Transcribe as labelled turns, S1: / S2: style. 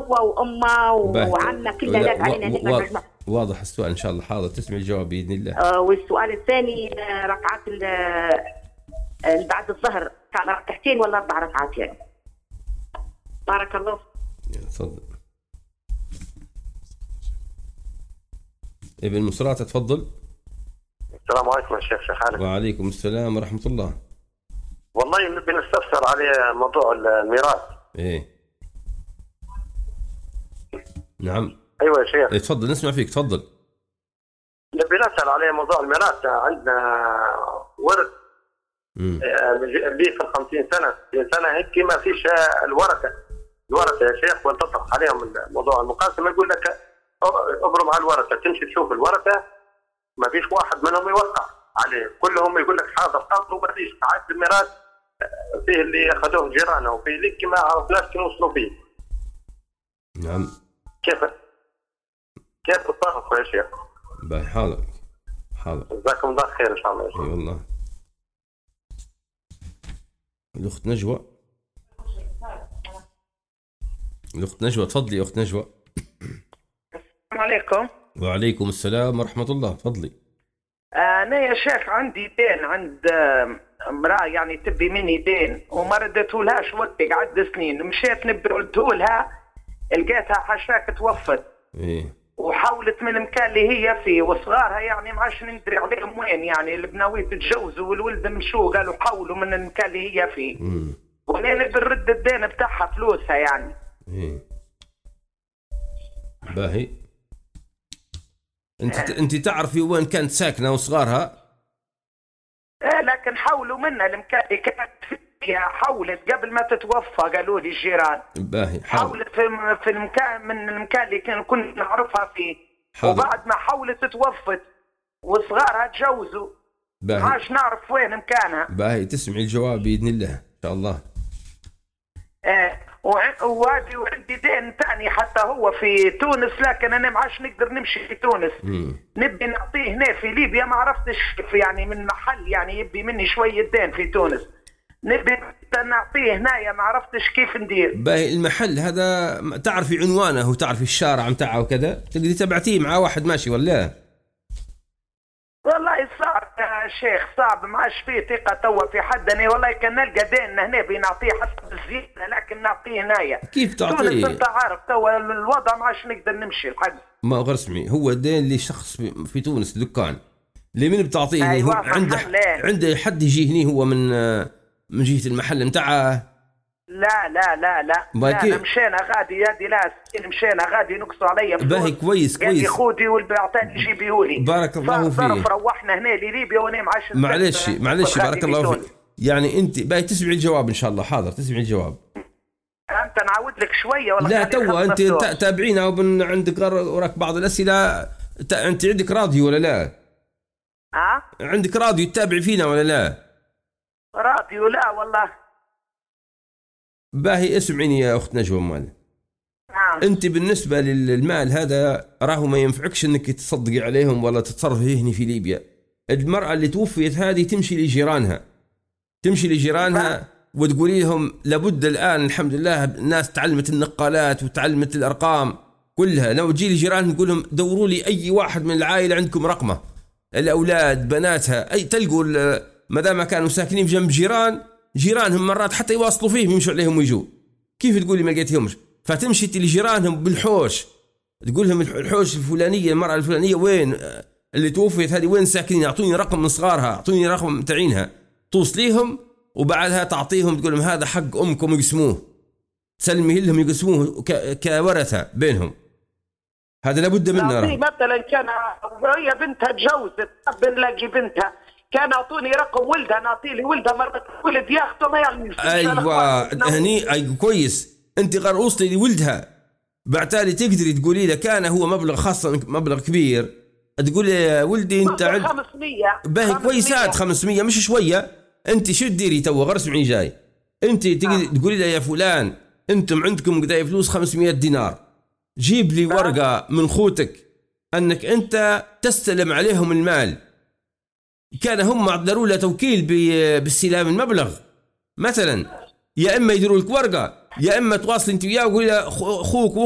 S1: هو وامه وعمنا كلنا ناس علينا.
S2: واضح السؤال ان شاء الله. حاضر تسمع الجواب باذن الله.
S1: والسؤال الثاني ركعات بعد الظهر كان ركعتين ولا 4 ركعات يعني؟ بارك الله.
S2: تفضل ابن مصرات تفضل.
S3: السلام عليكم يا شيخ خالد.
S2: وعليكم السلام ورحمة الله.
S3: والله نبي نستفسر على موضوع الميراث.
S2: ايه نعم.
S3: ايوه يا شيخ.
S2: إيه تفضل نسمع فيك تفضل.
S3: نبي نسأل على موضوع الميراث. عندنا ورث لي في 50 سنة هيك ما فيش الورثة يا شيخ، وانتصر عليهم موضوع المقاسمة. يقول لك ابرم على الورثة، تمشي تشوف الورثة ما فيش واحد منهم يوقع عليه، كلهم يقول لك حاضر وما فيش. ساعات الميراث فيه اللي اخذوه جيرانه وفيه اللي ما عرفناش كيف وصلوا فيه.
S2: نعم.
S3: كيف تتصرفوا يا شيخ؟
S2: حاضر
S3: جزاكم الله خير ان شاء الله.
S2: اي والله. الاخت نجوى تفضلي اخت نجوى.
S4: السلام عليكم.
S2: وعليكم السلام ورحمة الله. تفضلي.
S4: أنا يا شيخ عندي دين عند امرأة يعني تبي مني دين وما ردتهولهاش وقتي قعد سنين. مشيت نبي ردهولها لقيتها حشاك توفت.
S2: إيه.
S4: وحاولت من المكان اللي هي فيه وصغارها يعني ما عادش ندري عليهم وين يعني البناوي تتجوزوا والولد مشوا قالوا حاولوا من المكان اللي هي فيه. وانا نبي نرد الدين بتاعها فلوسها يعني.
S2: إيه. باهي. انت تعرفي وين كانت ساكنه وصغارها؟
S4: ايه لكن حاولوا منها المكان اللي كانت فيها، حاولت قبل ما تتوفى قالوا لي الجيران.
S2: باهي.
S4: حاولت في المكان من المكان اللي كنا نعرفها فيه.
S2: حاضر.
S4: وبعد ما حاولت توفت وصغارها تجوزوا ما عادش نعرف وين مكانها.
S2: باهي تسمعي الجواب باذن الله ان شاء الله.
S4: ايه وعندي دين ثاني حتى هو في تونس، لكن انا ما عادش نقدر نمشي في تونس. نبي نعطيه هنا في ليبيا ما عرفتش يعني من محل يعني يبي مني شويه دين في تونس، نبي نعطيه هنايا ما عرفتش كيف ندير.
S2: باهي المحل هذا تعرفي عنوانه وتعرفي الشارع متاعه وكذا، تقدري تبعتيه مع واحد ماشي ولا؟
S4: والله صعب يا شيخ صعب، ما عادش فيه ثقة توا في حد. أنا والله كان نلقى دين هنا بنعطيه حسب الزيادة، لكن نعطيه هنايا.
S2: كيف تعطيه؟
S4: تونس أنت عارف توا الوضع ما عادش نقدر نمشي الحد.
S2: ما غرسمي هو الدين لشخص في تونس دكان، لمن بتعطيه؟
S4: أيوة
S2: هو عنده حد يجي هني هو من جهة المحل متاعه؟
S4: لا مشينا غادي يدي لا مشينا غادي نقصوا عليا.
S2: باهي كويس
S4: قال لي خودي والبعتان يجيبيهولي.
S2: بارك الله فيك.
S4: روحنا هنا لليبيا وانا معاش.
S2: معلش بارك الله فيك. يعني انت باهي تسمعي الجواب ان شاء الله. حاضر تسمعي الجواب.
S4: انت نعود لك شويه ولا
S2: لا توا انت تابعينا عندك وراك بعض الاسئله. انت عندك راديو ولا لا؟ عندك راديو تتابع فينا ولا لا؟
S4: راديو لا والله.
S2: باهي اسمعيني يا أخت نجوى مال. أنت بالنسبة للمال هذا راهو ما ينفعكش أنك تصدقي عليهم ولا تتصرفي هنا في ليبيا. المرأة اللي توفيت هذه تمشي لجيرانها وتقولي لهم لابد الآن الحمد لله الناس تعلمت النقالات وتعلمت الأرقام كلها. لو تجي لجيرانهم تقول لهم دوروا لي أي واحد من العائلة عندكم رقمه، الأولاد بناتها أي تلقوا ما دام كانوا ساكنين جنب جيرانهم مرات حتى يواصلوا فيهم يمشوا عليهم ويجوا. كيف تقولي ما لقيتهمش؟ فتمشي لجيرانهم بالحوش تقول لهم الحوش الفلانيه المراه الفلانيه وين اللي توفيت هذه وين ساكنين، اعطوني رقم من صغارها، اعطوني رقم تعينها، توصليهم وبعدها تعطيهم تقول لهم هذا حق امكم يقسموه، تسلمي لهم يقسموه كورثه بينهم. هذا لابد منه.
S4: مثلا كان هي بنتها تجوزت بنلاقي بنتها كان اعطوني رقم ولدها نعطي لي ولدها مرة ولد ياخذه ما يعني.
S2: ايوه هني اي كويس. انت وصلي لولدها بعتالي تقدري تقولي له كان هو مبلغ خاصه مبلغ كبير، تقول يا ولدي انت
S4: 500
S2: باهي كويسات 500 مش شويه. انت شو تديري تو غرسمعي جاي انت تقولي له يا فلان انتم عندكم قداي فلوس 500 دينار، جيب لي ورقه من خوتك انك انت تستلم عليهم المال. كان هم عدلوا له توكيل باستلام المبلغ مثلا، يا اما يديروا لك ورقه يا اما تواصل انت وياه وقول له اخوك